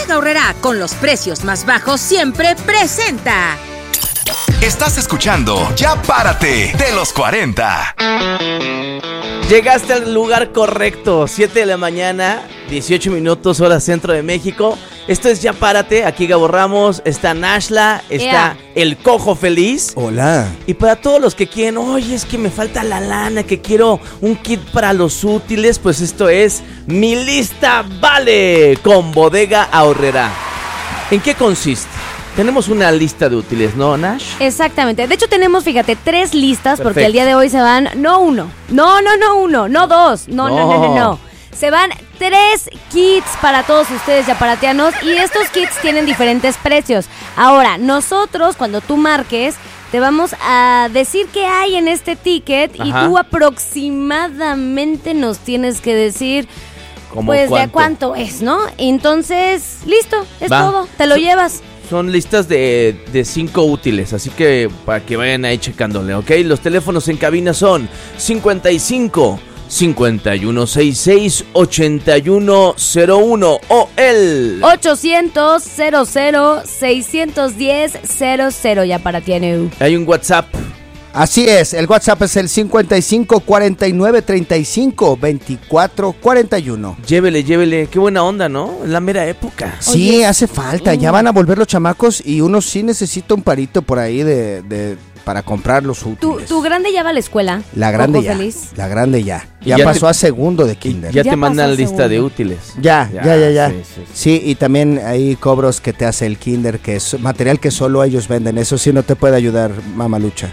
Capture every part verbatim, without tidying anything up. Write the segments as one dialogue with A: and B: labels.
A: Bodega Aurrerá, con los precios más bajos siempre, presenta.
B: Estás escuchando Ya Párate de los cuarenta.
C: Llegaste al lugar correcto, siete de la mañana, dieciocho minutos, hora centro de México. Esto es Ya Párate, aquí Gabo Ramos, está Nashla, está
D: Yeah.
C: el Cojo Feliz.
E: Hola.
C: Y para todos los que quieren, oye, es que me falta la lana, que quiero un kit para los útiles, pues esto es Mi Lista Vale con Bodega Aurrerá. ¿En qué consiste? Tenemos una lista de útiles, ¿no, Nash?
D: Exactamente. De hecho, tenemos, fíjate, tres listas.
C: Perfecto.
D: Porque el día de hoy se van, no uno, no, no, no uno, no dos, no, no, no, no, no. no. Se van tres kits para todos ustedes yaparatianos y estos kits tienen diferentes precios. Ahora, nosotros, cuando tú marques, te vamos a decir qué hay en este ticket. Ajá. Y tú aproximadamente nos tienes que decir, pues, cuánto? de cuánto es, ¿no? Entonces, listo, es Va. todo, te lo so- llevas.
C: Son listas de, de cinco útiles, así que para que vayan ahí checándole, ¿ok? Los teléfonos en cabina son cincuenta y cinco, cincuenta y uno sesenta y seis, ochenta y uno cero uno o el
D: ochocientos, cero cero, seiscientos diez, cero cero. Ya para ti, N U.
C: Hay un WhatsApp.
E: Así es, el WhatsApp es el cincuenta y cinco, cuarenta y nueve, treinta y cinco, veinticuatro, cuarenta y uno.
C: Llévele, llévele, qué buena onda, ¿no? Es la mera época.
E: Sí,
D: Oye,
E: hace falta, ya van a volver los chamacos y uno sí necesita un parito por ahí de, de para comprar los
D: ¿Tu,
E: útiles.
D: ¿Tu grande ya va a la escuela?
E: La grande ya,
D: Feliz?
E: la grande ya.
C: Y
E: Ya,
C: ya
E: pasó
C: te-
E: a segundo de kinder.
C: Ya,
D: Ya
C: te mandan
D: pasó
C: la lista
D: segundo.
C: de útiles.
E: Ya, ya, ya, ya.
C: Sí, sí, sí.
E: Sí, y también hay cobros que te hace el kinder, que es material que solo ellos venden. Eso sí no te puede ayudar, mamalucha.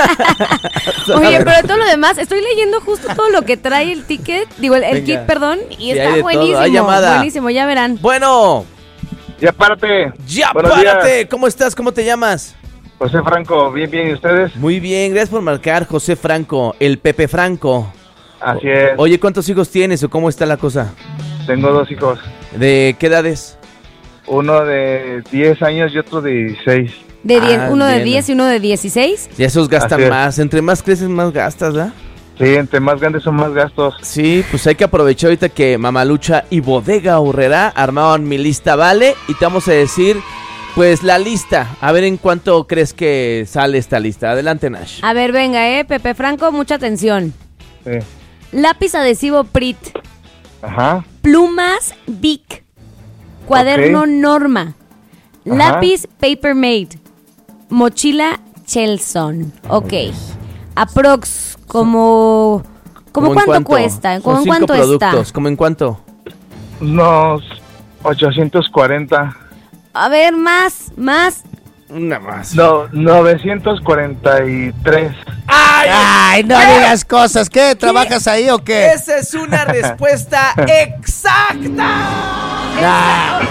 D: Oye, pero de todo lo demás, estoy leyendo justo todo lo que trae el ticket, digo, el, el
C: Venga.
D: kit, perdón, y
C: Sí,
D: está
C: hay de todo.
D: buenísimo,
C: Hay llamada.
D: buenísimo, ya verán.
C: Bueno,
F: Ya párate.
C: ya
F: Buenos
C: párate.
F: días.
C: ¿Cómo estás? ¿Cómo te llamas?
F: José Franco, bien, bien, ¿y ustedes?
C: Muy bien, gracias por marcar, José Franco, el Pepe Franco.
F: Así es.
C: Oye, ¿cuántos hijos tienes o cómo está la cosa?
F: Tengo dos hijos.
C: ¿De qué edades?
F: Uno de diez años y otro de dieciséis.
D: De diez,
C: Ah,
D: uno de
C: bien.
D: diez y uno de dieciséis.
C: Ya esos gastan
F: Así es.
C: más. Entre más creces, más gastas, ¿verdad?
F: Sí, entre más grandes son más gastos.
C: Sí, pues hay que aprovechar ahorita que Mamalucha y Bodega Aurrerá armaban Mi Lista Vale y te vamos a decir, pues, la lista. A ver en cuánto crees que sale esta lista. Adelante, Nash.
D: A ver, venga, eh, Pepe Franco, mucha atención.
F: Sí.
D: Lápiz adhesivo Prit,
F: Ajá.
D: plumas Bic, cuaderno
F: Ok.
D: Norma,
F: Ajá.
D: lápiz Paper Mate, mochila Chelson. Ok. Aprox, como... ¿Cómo
C: en
D: cuánto
C: cuánto?
D: cuesta?
C: Son
D: ¿Cómo en
C: cinco
D: cuánto
C: productos.
D: está?
C: ¿Cómo en cuánto?
F: Unos ochocientos cuarenta.
D: A ver, más, más.
C: Una más.
F: No, novecientos cuarenta y tres.
E: Ay, no digas cosas. ¿Qué? ¿Trabajas ahí o qué?
C: Esa es una respuesta exacta.
E: Ah,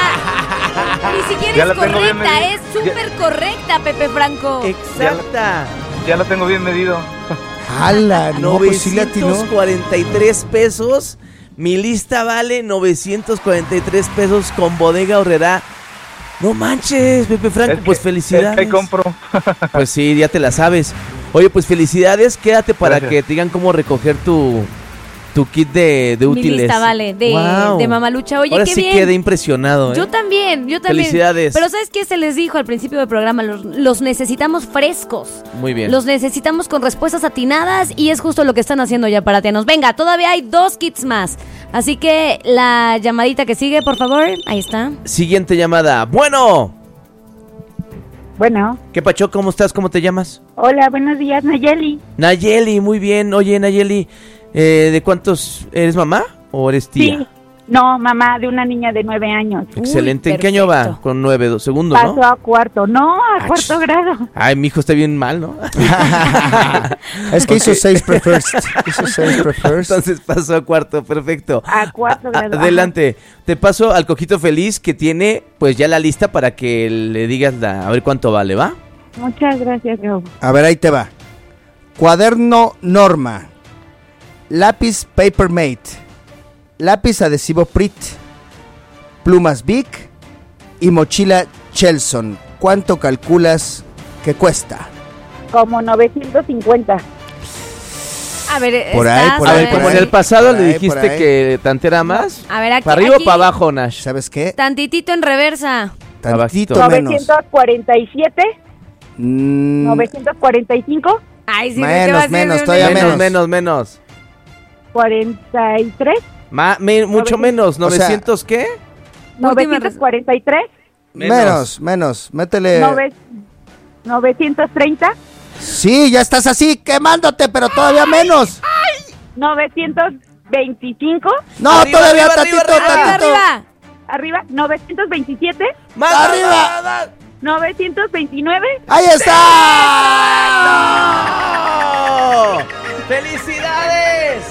D: O sea, ni siquiera
F: Ya
D: es
F: la tengo bien
D: correcta,
F: medida.
D: es súper correcta, Pepe Franco.
C: Exacta.
F: Ya lo tengo bien medido.
E: ¡Hala! No, pues sí le atinó.
C: novecientos cuarenta y tres pesos. Mi lista vale novecientos cuarenta y tres pesos con Bodega Aurrerá. No manches, Pepe Franco,
F: Es que-
C: pues
F: es
C: felicidades.
F: que compro.
C: Pues sí, ya te la sabes. Oye, pues felicidades, quédate para
F: Gracias.
C: que te digan cómo recoger tu, tu kit de, de
D: Mi
C: útiles.
D: lista vale, de,
C: Wow.
D: de Mamalucha. Oye,
C: Ahora
D: qué
C: sí
D: bien.
C: quedé impresionado, ¿eh?
D: Yo también, yo también.
C: Felicidades.
D: Pero ¿sabes qué se les dijo al principio del programa? Los, los necesitamos frescos.
C: Muy bien.
D: Los necesitamos con respuestas atinadas y es justo lo que están haciendo ya para Tianos. Venga, todavía hay dos kits más. Así que la llamadita que sigue, por favor. Ahí está.
C: Siguiente llamada. Bueno,
G: Bueno,
C: ¿qué pacho? ¿Cómo estás? ¿Cómo te llamas?
G: hola, buenos días, Nayeli.
C: Nayeli, muy bien. Oye, Nayeli, eh, ¿de cuántos eres mamá o eres tía?
G: Sí, no, mamá de una niña de nueve años.
C: Excelente.
D: Uy,
C: ¿En qué año va?
D: perfecto.
C: Con nueve dos segundos,
G: Pasó
C: ¿no?
G: a cuarto, no, a
C: Ach.
G: cuarto grado.
C: Ay, mi hijo está bien mal, ¿no?
E: Es que hizo seis prefers. Hizo seis prefers.
C: Entonces pasó a cuarto, perfecto.
G: A cuarto
C: A-
G: grado.
C: Adelante. Te paso al Cojito Feliz que tiene pues ya la lista para que le digas la, a ver cuánto vale, ¿va?
G: Ajá. Muchas gracias, Gabo.
E: A ver, ahí te va. Cuaderno Norma. Lápiz Paper Mate. Lápiz adhesivo Prit. Plumas Bic. Y mochila Chelson. ¿Cuánto calculas que cuesta?
G: Como novecientos cincuenta.
D: A ver,
E: Por ahí,
D: estás,
E: por
C: A
E: ahí,
C: ver,
D: a ver.
C: como
E: por
C: en
E: ahí,
C: el pasado
E: por
C: le
E: ahí,
C: dijiste
E: por ahí.
C: que tantera más.
D: A ver, aquí.
C: ¿Para arriba
D: aquí,
C: o para abajo, Nash?
E: ¿Sabes qué?
D: Tantitito en reversa.
E: Tantito
C: Abajito.
E: menos.
G: novecientos cuarenta y siete,
E: Mm,
G: novecientos cuarenta y cinco,
D: Ay, sí,
E: Menos,
D: ¿qué va a decir?
E: menos, todavía
C: Menos,
E: menos.
C: menos, menos.
G: cuarenta y tres,
C: Ma- me- mucho menos.
E: O sea-
C: ¿novecientos qué?
G: novecientos cuarenta y tres,
E: menos, menos. Métele.
G: nove- novecientos treinta,
E: Sí, ya estás así quemándote, pero todavía menos.
G: novecientos veinticinco,
E: No,
C: Arriba,
E: todavía
C: arriba,
E: tantito,
C: arriba,
D: Arriba,
E: tantito.
D: arriba.
G: arriba, novecientos veintisiete,
C: ¡Más
E: Arriba.
C: arriba!
G: novecientos veintinueve,
E: ¡Ahí está!
C: ¡No! ¡Felicidades!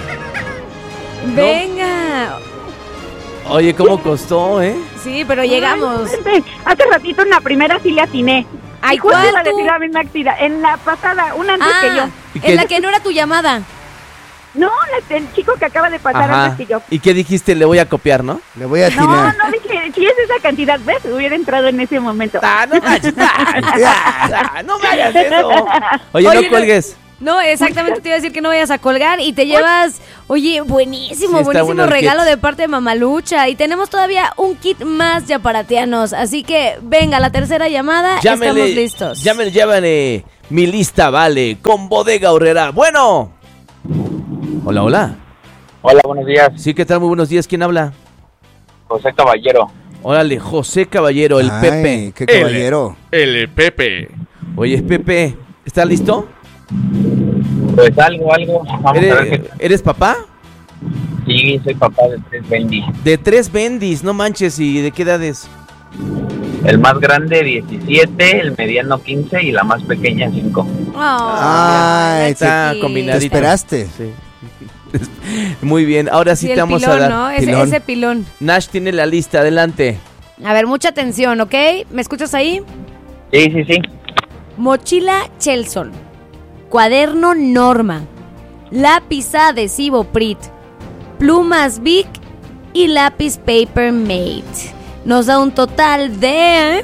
D: Venga.
C: Oye, ¿cómo costó, eh?
D: Sí, pero llegamos.
G: Ay, hace ratito en la primera sí le atiné.
D: Ay,
G: Y justo
D: ¿cuál
G: iba a
D: tú?
G: decir la misma actividad. En la pasada, una antes que yo.
D: Ah,
C: ¿Y qué?
D: en la que no era tu llamada.
G: No, la- el chico que acaba de pasar
C: Ajá.
G: antes que yo.
C: ¿Y qué dijiste? Le voy a copiar, ¿no?
E: Le voy a
G: No,
E: atinar.
G: no dije, si es esa cantidad, ¿ves? Hubiera entrado en ese momento.
C: Ah, no manches. Ah, no me hagas eso. Oye,
D: Oye,
C: no
D: no-
C: cuelgues.
D: No, exactamente te iba a decir que no vayas a colgar y te llevas, oye, buenísimo,
C: Sí, está
D: buenísimo
C: bueno el
D: regalo
C: kit.
D: de parte de Mamalucha. Y tenemos todavía un kit más ya para tianos. Así que venga, la tercera llamada,
C: Llámele,
D: estamos listos.
C: Llámele, llámele. Mi lista vale con Bodega Aurrera. Bueno. Hola, hola.
F: Hola, buenos días.
C: Sí, ¿qué tal? Muy buenos días. ¿Quién habla?
F: José Caballero.
C: Órale, José Caballero, el
E: Ay,
C: Pepe.
E: qué caballero.
H: El Pepe.
C: Oye, Pepe, ¿estás listo?
F: Pues algo, algo. Vamos a ver
C: ¿Eres,
F: qué.
C: ¿Eres papá?
F: Sí, soy papá de tres Bendy.
C: De tres bendis, no manches. ¿Y de qué edades?
F: El más grande, diecisiete, el mediano, quince y la más pequeña, cinco.
E: Ay,
C: Está
D: sí.
C: combinadito.
E: ¿Te esperaste?
C: Sí. Muy bien, ahora sí,
D: Sí,
C: te
D: el
C: vamos
D: pilón,
C: a dar.
D: ¿no? Ese,
E: pilón.
D: ese pilón.
C: Nash tiene la lista, adelante.
D: A ver, mucha atención, ¿ok? ¿Me escuchas ahí?
F: Sí, sí, sí.
D: Mochila Chelson, cuaderno Norma, lápiz adhesivo Prit, plumas Bic y lápiz Paper Mate. Nos da un total de...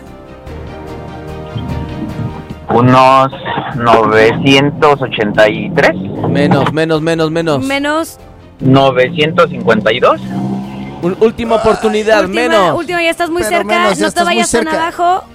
F: Unos novecientos ochenta y tres,
C: Menos, menos, menos, menos.
D: menos...
F: novecientos cincuenta y dos.
C: Un- última oportunidad,
D: última,
C: menos.
D: última, ya estás muy
E: Pero
D: cerca,
E: menos, ya
D: no te
E: estás muy
D: vayas tan
E: cerca.
D: abajo.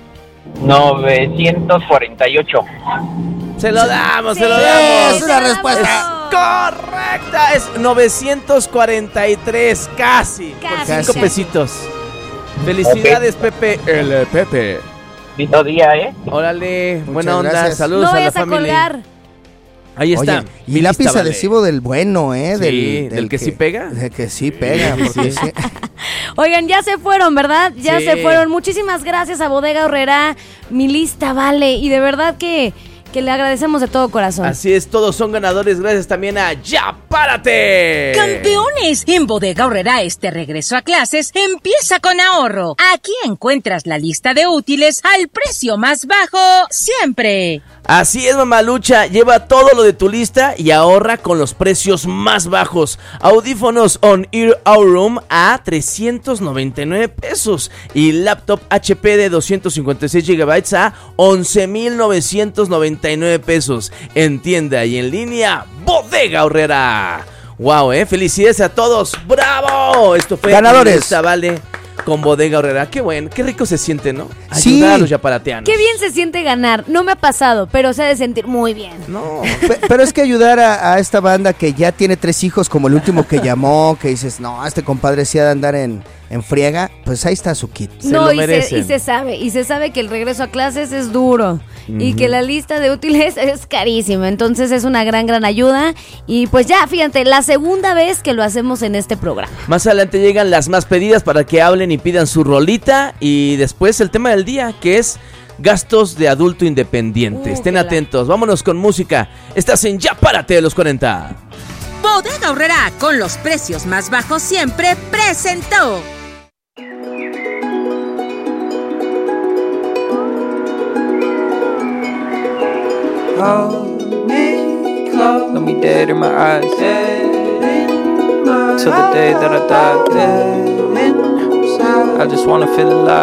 F: novecientos cuarenta y ocho.
C: Se lo damos, se lo
D: Sí,
C: damos.
E: es una respuesta.
C: Correcta, es novecientos cuarenta y tres, casi. Por
D: Casi,
C: cinco
E: casi.
C: pesitos. Felicidades, Pepe. El Pepe.
F: Lindo día, ¿eh?
C: Órale,
E: Muchas
C: buena onda.
E: gracias.
C: Saludos
D: No
C: a la
D: vayas a
C: familia.
D: colgar.
C: Ahí está.
E: Oye,
C: Mi
E: y lápiz
C: lista vale.
E: adhesivo del bueno, ¿eh?
C: Sí, ¿del que sí pega?
E: Del que sí pega, porque sí.
D: Oigan, ya se fueron, ¿verdad? Ya
C: Sí.
D: se fueron. Muchísimas gracias a Bodega Aurrera. Mi lista vale. Y de verdad que, que le agradecemos de todo corazón.
C: Así es, todos son ganadores. Gracias también a Ya Párate.
A: ¡Campeones! En Bodega Aurrera este regreso a clases empieza con ahorro. Aquí encuentras la lista de útiles al precio más bajo siempre.
C: Así es, Mamalucha, lleva todo lo de tu lista y ahorra con los precios más bajos. Audífonos On-Ear Aurum a trescientos noventa y nueve pesos y laptop H P de doscientos cincuenta y seis gigabytes a once mil novecientos noventa y nueve pesos. En tienda y en línea, Bodega Aurrera. Wow, eh, felicidades a todos. ¡Bravo! Esto fue
E: Ganadores.
C: Mi Lista Vale con Bodega Aurrera. Qué bueno, qué rico se siente, ¿no? Ayudar
E: Sí.
C: a los yaparateanos.
D: Qué bien se siente ganar. No me ha pasado, pero se ha de sentir muy bien.
C: No.
E: Pe- Pero es que ayudar a, a esta banda que ya tiene tres hijos, como el último que llamó, que dices, no, este compadre sí ha de andar en, en friega, pues ahí está su kit.
C: Se
D: no,
C: lo
D: y, se,
C: merecen.
D: y se sabe, y se sabe que el regreso a clases es duro y que la lista de útiles es carísima, entonces es una gran, gran ayuda y pues ya, fíjate, la segunda vez que lo hacemos en este programa.
C: Más adelante llegan las más pedidas para que hablen y pidan su rolita y después el tema del día que es gastos de adulto independiente.
D: Uh,
C: Estén
D: qué la-
C: atentos, vámonos con música. Estás en Ya Párate de los cuarenta.
A: Bodega Aurrera, con los precios más bajos siempre, presentó.
I: Hold me close, look me dead in my eyes. Till the day that I die. I just wanna feel alive.